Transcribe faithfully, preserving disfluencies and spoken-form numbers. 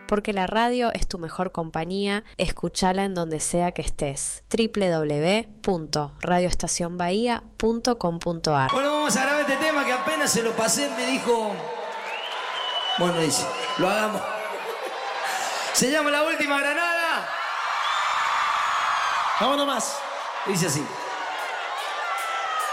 porque la radio es tu mejor compañía. Escúchala en donde sea que estés. doble u doble u doble u punto radio estación bahía punto com punto a r. Bueno, vamos a grabar este tema que apenas se lo pasé, me dijo... Bueno, dice, lo hagamos. Se llama La Última Granada. Vámonos más. Dice así.